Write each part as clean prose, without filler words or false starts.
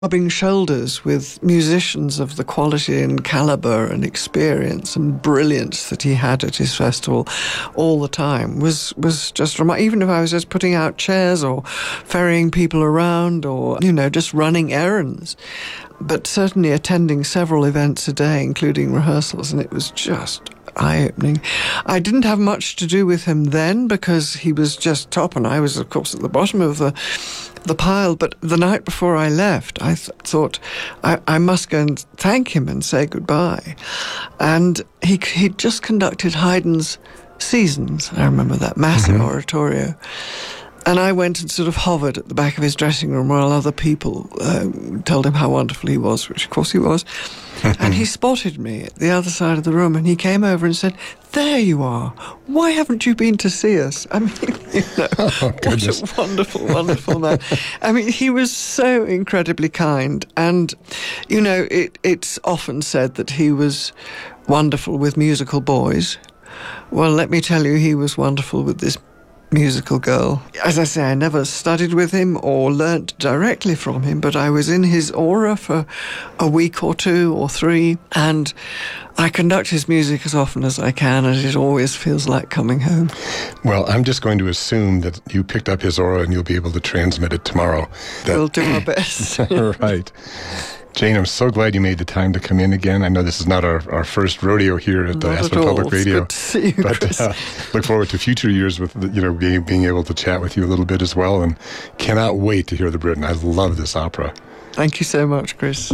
rubbing shoulders with musicians of the quality and caliber and experience and brilliance that he had at his festival all the time was just remarkable. Even if I was just putting out chairs or ferrying people around or, just running errands. But certainly attending several events a day, including rehearsals, and it was just eye-opening. I didn't have much to do with him then because he was just top and I was, of course, at the bottom of the pile. But the night before I left, I thought I must go and thank him and say goodbye. And he'd just conducted Haydn's Seasons. I remember that massive oratorio. And I went and sort of hovered at the back of his dressing room while other people told him how wonderful he was, which of course he was. And he spotted me at the other side of the room and he came over and said, "There you are. Why haven't you been to see us?" I mean, what a wonderful, wonderful man. I mean, he was so incredibly kind. And, it's often said that he was wonderful with musical boys. Well, let me tell you, he was wonderful with this musical girl. As I say, I never studied with him or learnt directly from him, but I was in his aura for a week or 2 or 3, and I conduct his music as often as I can, and it always feels like coming home. Well, I'm just going to assume that you picked up his aura and you'll be able to transmit it tomorrow. We'll do our best. Right. Jane, I'm so glad you made the time to come in again. I know this is not our first rodeo here at Aspen Public Radio. It's good to see you, Chris. Look forward to future years with being able to chat with you a little bit as well, and cannot wait to hear the Britten. I love this opera. Thank you so much, Chris.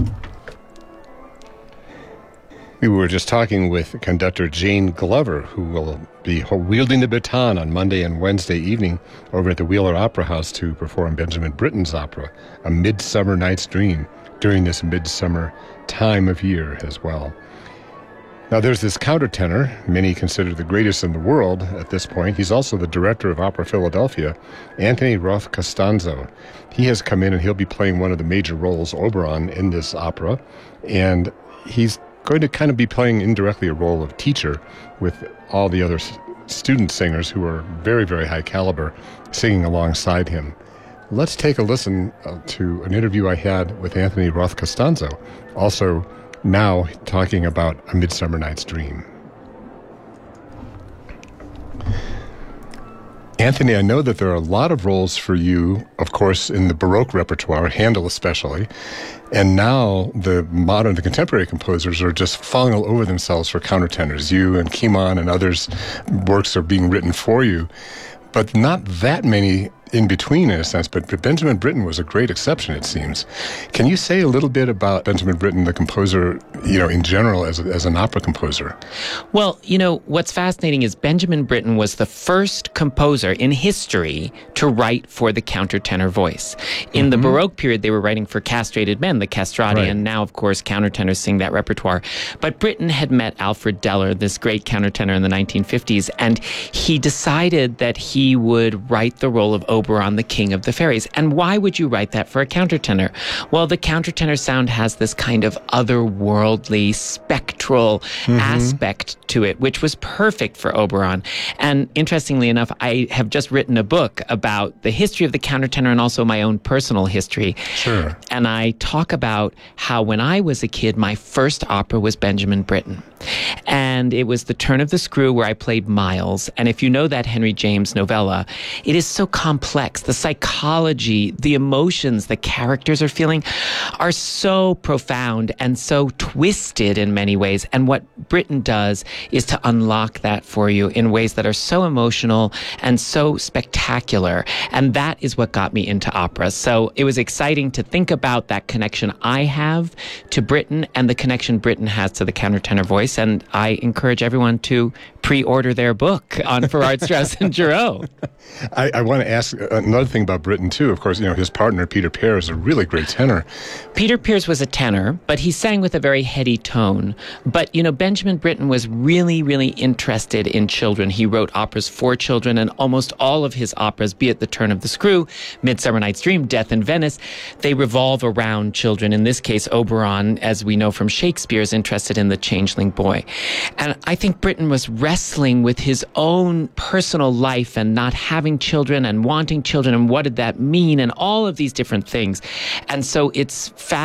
We were just talking with conductor Jane Glover, who will be wielding the baton on Monday and Wednesday evening over at the Wheeler Opera House to perform Benjamin Britten's opera, A Midsummer Night's Dream, during this midsummer time of year as well. Now, there's this countertenor, many consider the greatest in the world at this point. He's also the director of Opera Philadelphia, Anthony Roth Costanzo. He has come in and he'll be playing one of the major roles, Oberon, in this opera. And he's going to kind of be playing indirectly a role of teacher with all the other student singers who are very, very high caliber singing alongside him. Let's take a listen to an interview I had with Anthony Roth Costanzo, also now talking about A Midsummer Night's Dream. Anthony, I know that there are a lot of roles for you, of course, in the Baroque repertoire, Handel especially, and now the contemporary composers are just falling all over themselves for countertenors. You and Kimon and others' works are being written for you, but not that many in between, in a sense, but Benjamin Britten was a great exception, it seems. Can you say a little bit about Benjamin Britten, the composer, in general, as an opera composer? Well, what's fascinating is Benjamin Britten was the first composer in history to write for the countertenor voice. In the Baroque period, they were writing for castrated men, the castrati, right. And now, of course, countertenors sing that repertoire. But Britten had met Alfred Deller, this great countertenor in the 1950s, and he decided that he would write the role of Oberon, the king of the fairies. And why would you write that for a countertenor? Well, the countertenor sound has this kind of otherworldly, spectral aspect to it, which was perfect for Oberon. And interestingly enough, I have just written a book about the history of the countertenor and also my own personal history. Sure. And I talk about how when I was a kid, my first opera was Benjamin Britten. And it was The Turn of the Screw, where I played Miles. And if you know that Henry James novella, it is so complex. The psychology, the emotions the characters are feeling are so profound and so twisted in many ways. And what Britten does is to unlock that for you in ways that are so emotional and so spectacular. And that is what got me into opera. So it was exciting to think about that connection I have to Britten and the connection Britten has to the countertenor voice. And I encourage everyone to pre-order their book on Farrar, Straus and Giroux. I want to ask another thing about Britten, too. Of course, his partner, Peter Pears, is a really great tenor. Peter Pears was a tenor, but he sang with a very heady tone. But, Benjamin Britten was really, really interested in children. He wrote operas for children, and almost all of his operas, be it The Turn of the Screw, Midsummer Night's Dream, Death in Venice, they revolve around children. In this case, Oberon, as we know from Shakespeare, is interested in the changeling boy. And I think Britten was wrestling with his own personal life and not having children and wanting counting children and what did that mean and all of these different things. And so it's